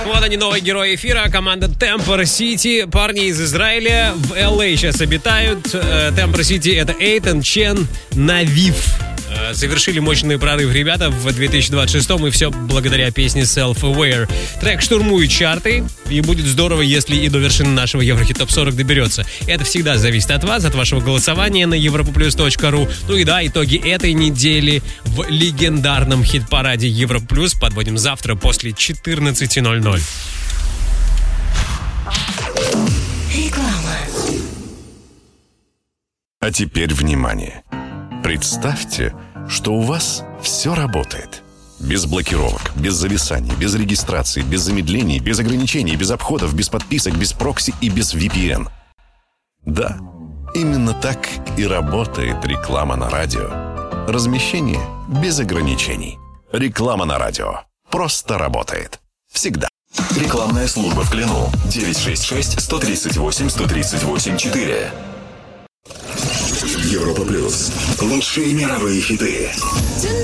Вот они, новые герои эфира. Команда Temper City. Парни из Израиля в LA сейчас обитают. Temper City — это Эйтан, Чен, Навив. Совершили мощный прорыв ребята в 2026-м, и все благодаря песне Self-Aware. Трек штурмует чарты, и будет здорово, если и до вершины нашего Еврохит Топ 40 доберется. Это всегда зависит от вас, от вашего голосования на europoplus.ru. Ну и да, итоги этой недели в легендарном хит-параде Европлюс подводим завтра после 14:00. Реклама. А теперь внимание! Представьте, что у вас все работает. Без блокировок, без зависаний, без регистрации, без замедлений, без ограничений, без обходов, без подписок, без прокси и без VPN. Да, именно так и работает реклама на радио. Размещение без ограничений. Реклама на радио. Просто работает. Всегда. Рекламная служба в Клину. 966-138-138-4. Европа Плюс. Лучшие мировые хиты.